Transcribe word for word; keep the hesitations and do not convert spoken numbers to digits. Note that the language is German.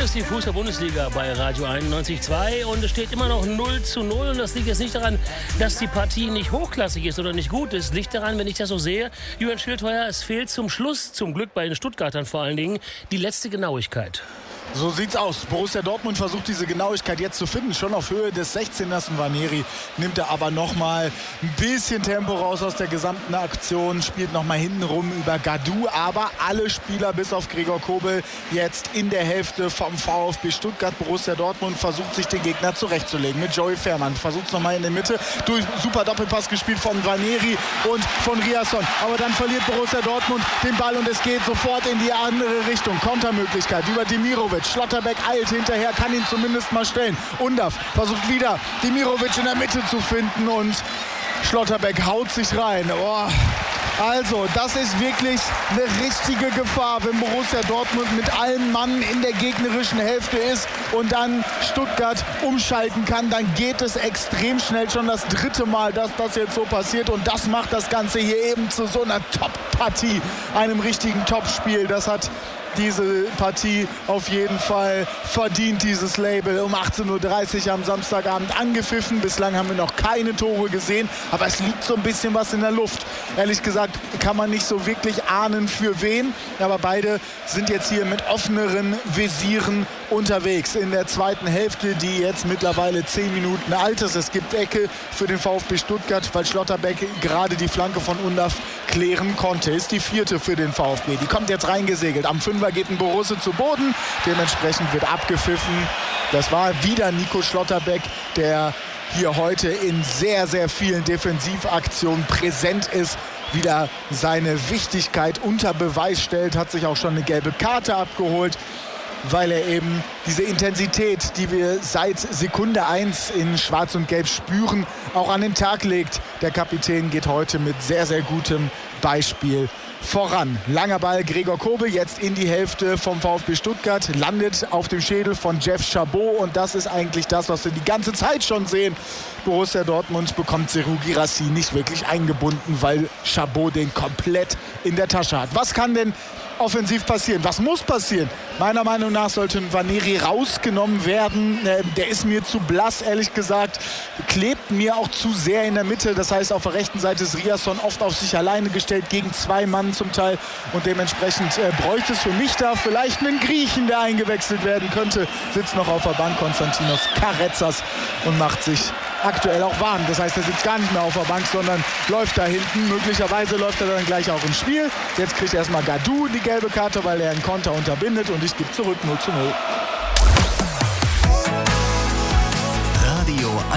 ist die Fußball-Bundesliga bei Radio einundneunzig Komma zwei und es steht immer noch null zu null. Und das liegt jetzt nicht daran, dass die Partie nicht hochklassig ist oder nicht gut ist. Es liegt daran, wenn ich das so sehe, Julian Schildheuer, es fehlt zum Schluss, zum Glück bei den Stuttgartern vor allen Dingen, die letzte Genauigkeit. So sieht's aus. Borussia Dortmund versucht diese Genauigkeit jetzt zu finden. Schon auf Höhe des sechzehners. Nwaneri nimmt er aber nochmal ein bisschen Tempo raus aus der gesamten Aktion. Spielt nochmal hinten rum über Gadou. Aber alle Spieler bis auf Gregor Kobel jetzt in der Hälfte vom VfB Stuttgart. Borussia Dortmund versucht sich den Gegner zurechtzulegen mit Joey Veerman. Versucht es nochmal in der Mitte. Durch super Doppelpass gespielt von Nwaneri und von Riasson. Aber dann verliert Borussia Dortmund den Ball und es geht sofort in die andere Richtung. Kontermöglichkeit über Demirovic. Schlotterbeck eilt hinterher, kann ihn zumindest mal stellen. Undav versucht wieder Demirovic in der Mitte zu finden und Schlotterbeck haut sich rein. Oh. Also, das ist wirklich eine richtige Gefahr, wenn Borussia Dortmund mit allen Mann in der gegnerischen Hälfte ist und dann Stuttgart umschalten kann. Dann geht es extrem schnell, schon das dritte Mal, dass das jetzt so passiert. Und das macht das Ganze hier eben zu so einer Top-Partie, einem richtigen Topspiel. Das hat diese Partie auf jeden Fall verdient, dieses Label. Um achtzehn Uhr dreißig am Samstagabend angepfiffen. Bislang haben wir noch keine Tore gesehen, aber es liegt so ein bisschen was in der Luft. Ehrlich gesagt kann man nicht so wirklich ahnen, für wen. Aber beide sind jetzt hier mit offeneren Visieren unterwegs in der zweiten Hälfte, die jetzt mittlerweile zehn Minuten alt ist. Es gibt Ecke für den VfB Stuttgart, weil Schlotterbeck gerade die Flanke von Undav klären konnte. Ist die vierte für den VfB. Die kommt jetzt reingesegelt. Am Fünfer geht ein Borusse zu Boden. Dementsprechend wird abgepfiffen. Das war wieder Nico Schlotterbeck, der hier heute in sehr, sehr vielen Defensivaktionen präsent ist, wieder seine Wichtigkeit unter Beweis stellt, hat sich auch schon eine gelbe Karte abgeholt, weil er eben diese Intensität, die wir seit Sekunde eins in Schwarz und Gelb spüren, auch an den Tag legt. Der Kapitän geht heute mit sehr, sehr gutem Beispiel voran. Langer Ball, Gregor Kobel jetzt in die Hälfte vom VfB Stuttgart, landet auf dem Schädel von Jeff Chabot und das ist eigentlich das, was wir die ganze Zeit schon sehen. Borussia Dortmund bekommt Serhou Guirassy nicht wirklich eingebunden, weil Chabot den komplett in der Tasche hat. Was kann denn offensiv passieren? Was muss passieren? Meiner Meinung nach sollte Nwaneri rausgenommen werden. Der ist mir zu blass, ehrlich gesagt. Klebt mir auch zu sehr in der Mitte. Das heißt, auf der rechten Seite ist Riasson oft auf sich alleine gestellt, gegen zwei Mann zum Teil. Und dementsprechend äh, bräuchte es für mich da vielleicht einen Griechen, der eingewechselt werden könnte. Sitzt noch auf der Bank Konstantinos Karetsas und macht sich aktuell auch warm. Das heißt, er sitzt gar nicht mehr auf der Bank, sondern läuft da hinten. Möglicherweise läuft er dann gleich auch ins Spiel. Jetzt kriegt erstmal Gadou die gelbe Karte, weil er einen Konter unterbindet und ich gebe zurück null zu null.